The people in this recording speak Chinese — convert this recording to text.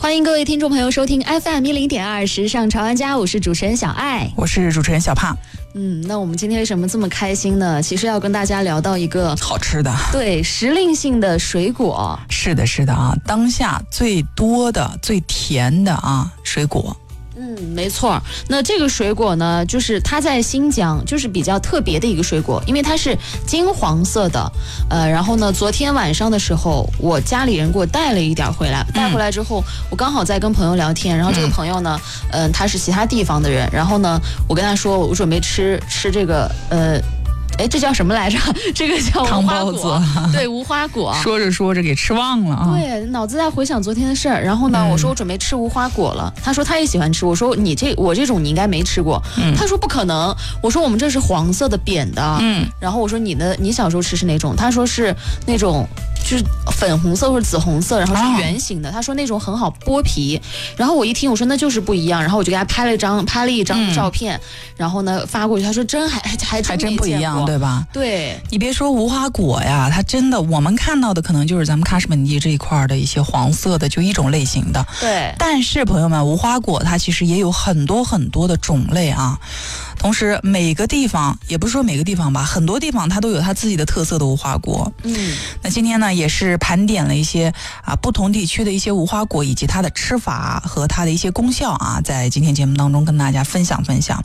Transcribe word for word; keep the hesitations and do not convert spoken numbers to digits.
欢迎各位听众朋友收听 F M 一零点二时尚潮玩家，我是主持人小爱， 我是主持人小胖。 嗯，那我们今天为什么这么开心呢？其实要跟大家聊到一个好吃的， 对，时令性的水果。 是的，是的啊，当下最多的、最甜的啊水果。 嗯，没错。那这个水果呢，就是它在新疆就是比较特别的一个水果，因为它是金黄色的。呃，然后呢，昨天晚上的时候，我家里人给我带了一点回来，带回来之后，我刚好在跟朋友聊天，然后这个朋友呢，嗯、呃，他是其他地方的人，然后呢，我跟他说，我准备吃吃这个，呃。哎，这叫什么来着？这个叫无花果，对，无花果。 说着说着给吃忘了啊！ 对，脑子在回想昨天的事儿。然后呢，嗯、我说我准备吃无花果了。他说他也喜欢吃。我说你这我这种你应该没吃过。嗯、他说不可能。我说我们这是黄色的扁的。嗯。然后我说你的你小时候吃是哪种？他说是那种。就是粉红色或者紫红色，然后是圆形的。他说那种很好剥皮，然后我一听我说那就是不一样，然后我就给他拍了一张拍了一张照片，嗯、然后呢发过去，他说真还还还真不一样，对吧？ 对， 你别说无花果呀，它真的我们看到的可能就是咱们喀什本地这一块的一些黄色的，就一种类型的。 对， 但是朋友们，无花果它其实也有很多很多的种类啊。同时每个地方也不是说每个地方吧，很多地方它都有它自己的特色的无花果。嗯，那今天呢也是盘点了一些啊不同地区的一些无花果以及它的吃法和它的一些功效啊，在今天节目当中跟大家分享分享。